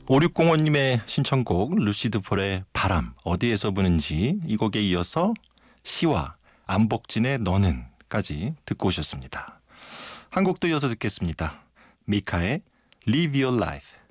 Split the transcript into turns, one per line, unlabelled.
5605님의 신청곡 루시드 폴의 바람 어디에서 부는지 이 곡에 이어서 시와 안복진의 너는까지 듣고 오셨습니다. 한 곡도 이어서 듣겠습니다. 미카의 Live Your Life.